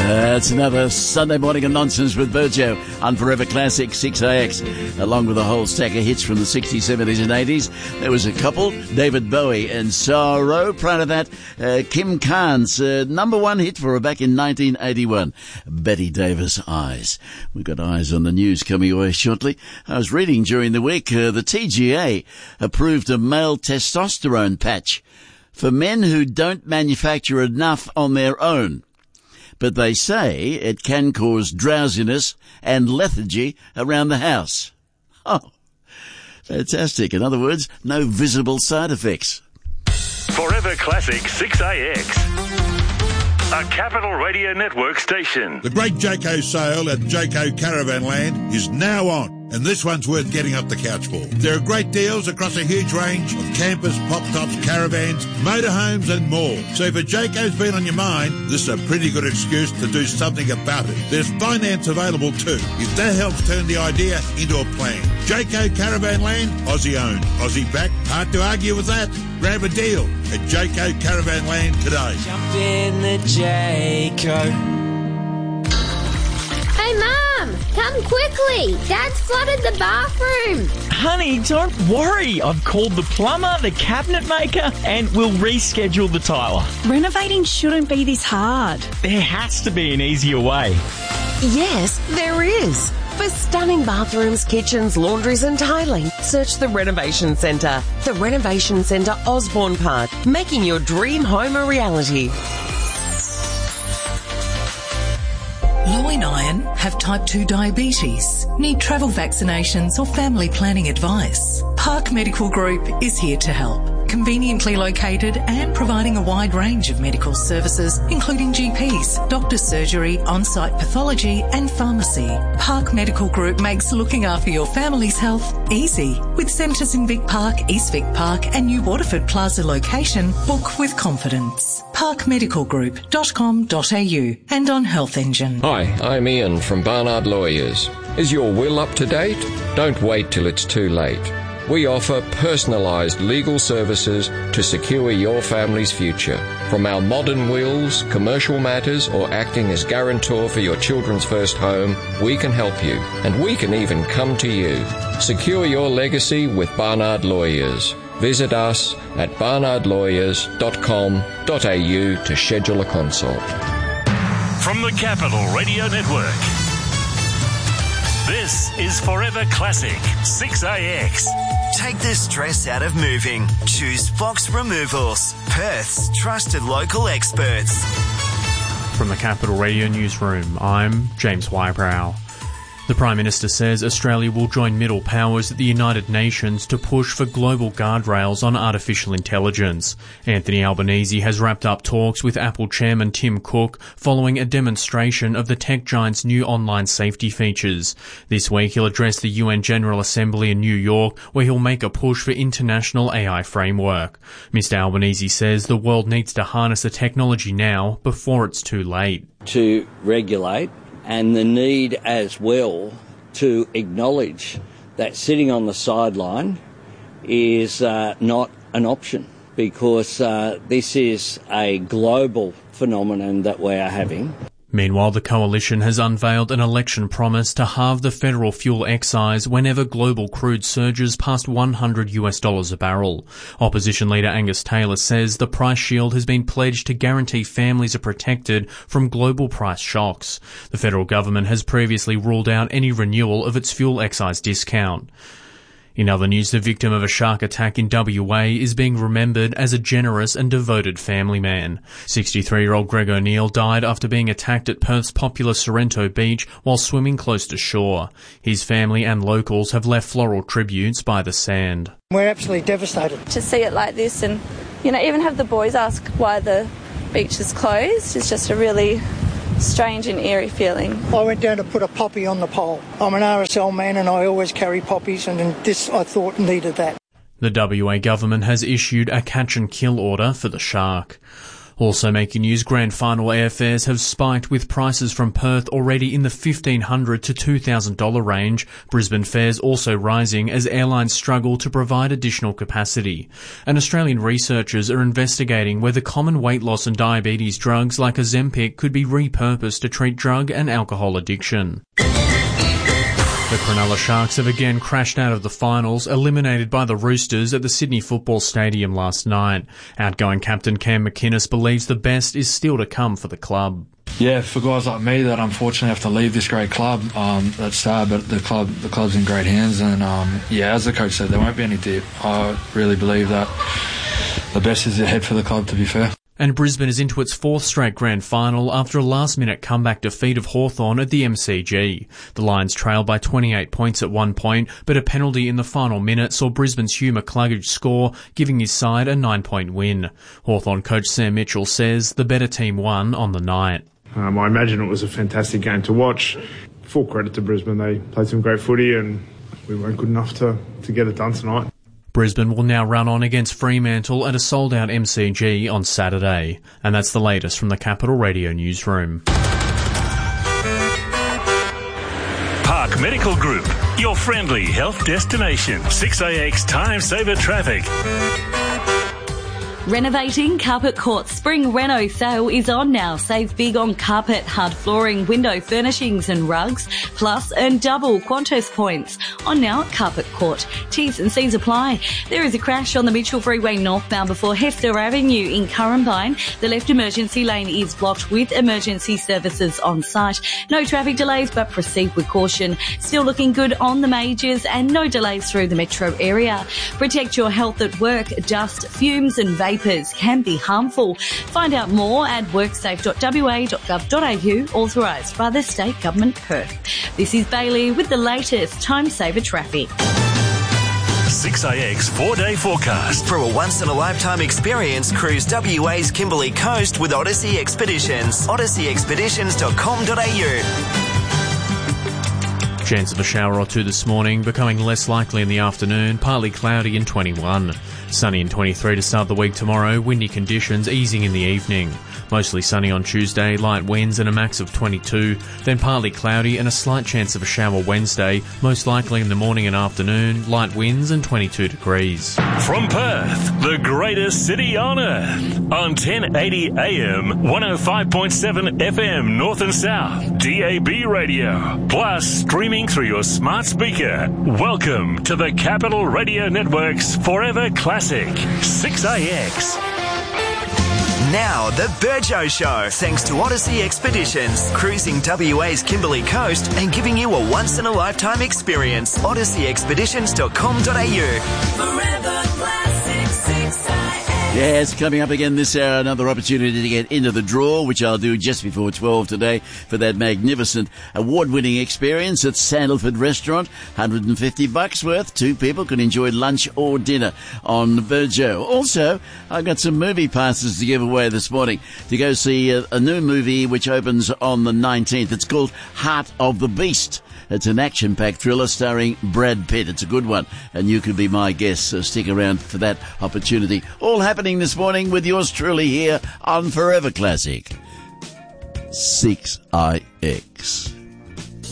It's another Sunday morning of nonsense with Virgio on Forever Classic 6AX, along with a whole stack of hits from the 60s, 70s and 80s. There was a couple, David Bowie and Sorrow. Prior to that, Kim Carnes, number one hit for her back in 1981, Betty Davis, Eyes. We've got Eyes on the news coming away shortly. I was reading during the week, the TGA approved a male testosterone patch for men who don't manufacture enough on their own. But they say it can cause drowsiness and lethargy around the house. Oh, fantastic. In other words, no visible side effects. Forever Classic 6AX. A Capital Radio Network station. The great Jayco sale at Jayco Caravanland is now on, and this one's worth getting up the couch for. There are great deals across a huge range of campers, pop-tops, caravans, motorhomes and more. So if a Jayco's been on your mind, this is a pretty good excuse to do something about it. There's finance available too, if that helps turn the idea into a plan. Jayco Caravanland, Aussie-owned, Aussie-backed. Hard to argue with that. Grab a deal at Jayco Caravanland today. Jump in the Jayco. Hey, Mum, come quickly. Dad's flooded the bathroom. Honey, don't worry. I've called the plumber, the cabinet maker, and we'll reschedule the tiler. Renovating shouldn't be this hard. There has to be an easier way. Yes, there is. For stunning bathrooms, kitchens, laundries and tiling, search the Renovation Centre. The Renovation Centre, Osborne Park, making your dream home a reality. Lou and Ian have type 2 diabetes, need travel vaccinations or family planning advice. Park Medical Group is here to help. Conveniently located and providing a wide range of medical services, including GPs, doctor's surgery, on-site pathology and pharmacy. Park Medical Group makes looking after your family's health easy. With centres in Vic Park, East Vic Park and New Waterford Plaza location, book with confidence. parkmedicalgroup.com.au and on Health Engine. Hi, I'm Ian from Barnard Lawyers. Is your will up to date? Don't wait till it's too late. We offer personalised legal services to secure your family's future. From our modern wills, commercial matters, or acting as guarantor for your children's first home, we can help you. And we can even come to you. Secure your legacy with Barnard Lawyers. Visit us at barnardlawyers.com.au to schedule a consult. From the Capital Radio Network, this is Forever Classic 6AX. Take the stress out of moving. Choose Fox Removals, Perth's trusted local experts. From the Capital Radio Newsroom, I'm James Wybrow. The Prime Minister says Australia will join middle powers at the United Nations to push for global guardrails on artificial intelligence. Anthony Albanese has wrapped up talks with Apple chairman Tim Cook following a demonstration of the tech giant's new online safety features. This week he'll address the UN General Assembly in New York, where he'll make a push for international AI framework. Mr Albanese says the world needs to harness the technology now before it's too late. To regulate, and the need as well to acknowledge that sitting on the sideline is not an option, because this is a global phenomenon that we are having. Meanwhile, the coalition has unveiled an election promise to halve the federal fuel excise whenever global crude surges past $100 a barrel. Opposition leader Angus Taylor says the price shield has been pledged to guarantee families are protected from global price shocks. The federal government has previously ruled out any renewal of its fuel excise discount. In other news, the victim of a shark attack in WA is being remembered as a generous and devoted family man. 63-year-old Greg O'Neill died after being attacked at Perth's popular Sorrento Beach while swimming close to shore. His family and locals have left floral tributes by the sand. We're absolutely devastated. To see it like this and, even have the boys ask why the beach is closed is just a really strange and eerie feeling. I went down to put a poppy on the pole. I'm an RSL man and I always carry poppies, and this I thought needed that. The WA government has issued a catch and kill order for the shark. Also making news, grand final airfares have spiked with prices from Perth already in the $1,500 to $2,000 range. Brisbane fares also rising as airlines struggle to provide additional capacity. And Australian researchers are investigating whether common weight loss and diabetes drugs like Ozempic could be repurposed to treat drug and alcohol addiction. The Cronulla Sharks have again crashed out of the finals, eliminated by the Roosters at the Sydney Football Stadium last night. Outgoing captain Cam McInnes believes the best is still to come for the club. Yeah, for guys like me that unfortunately have to leave this great club, that's sad, but the club's in great hands, and as the coach said, there won't be any dip. I really believe that the best is ahead for the club, to be fair. And Brisbane is into its fourth straight grand final after a last-minute comeback defeat of Hawthorn at the MCG. The Lions trailed by 28 points at one point, but a penalty in the final minute saw Brisbane's Hugh McCluggage score, giving his side a 9-point win. Hawthorn coach Sam Mitchell says the better team won on the night. I imagine it was a fantastic game to watch. Full credit to Brisbane. They played some great footy and we weren't good enough to get it done tonight. Brisbane will now run on against Fremantle at a sold-out MCG on Saturday. And that's the latest from the Capital Radio newsroom. Park Medical Group, your friendly health destination. 6AX Time Saver Traffic. Renovating Carpet Court Spring Reno sale is on now. Save big on carpet, hard flooring, window furnishings and rugs, plus earn double Qantas points. On now at Carpet Court. T's and C's apply. There is a crash on the Mitchell Freeway northbound before Hester Avenue in Currumbine. The left emergency lane is blocked with emergency services on site. No traffic delays, but proceed with caution. Still looking good on the majors and no delays through the metro area. Protect your health at work. Dust, fumes and vapours can be harmful. Find out more at worksafe.wa.gov.au, authorised by the State Government Perth. This is Bailey with the latest Time Saver Traffic. 6AX 4-day forecast. For a once-in-a-lifetime experience, cruise WA's Kimberley Coast with Odyssey Expeditions. odysseyexpeditions.com.au. Chance of a shower or two this morning, becoming less likely in the afternoon, partly cloudy and 21. Sunny and 23 to start the week tomorrow, windy conditions easing in the evening. Mostly sunny on Tuesday, light winds and a max of 22, then partly cloudy and a slight chance of a shower Wednesday, most likely in the morning and afternoon, light winds and 22 degrees. From Perth, the greatest city on earth, on 1080 AM, 105.7 FM North and South, DAB radio, plus streaming through your smart speaker. Welcome to the Capital Radio Network's Forever Classic 6AX. Now, the Burjo Show, thanks to Odyssey Expeditions, cruising WA's Kimberley Coast and giving you a once-in-a-lifetime experience. odysseyexpeditions.com.au. Forever Classic 6AX. Yes, coming up again this hour, another opportunity to get into the draw, which I'll do just before 12 today for that magnificent award-winning experience at Sandalford Restaurant. $150 worth. Two people can enjoy lunch or dinner on Burjo. Also, I've got some movie passes to give away this morning to go see a new movie which opens on the 19th. It's called Heart of the Beast. It's an action-packed thriller starring Brad Pitt. It's a good one, and you could be my guest, so stick around for that opportunity. All happening this morning with yours truly here on Forever Classic 6IX.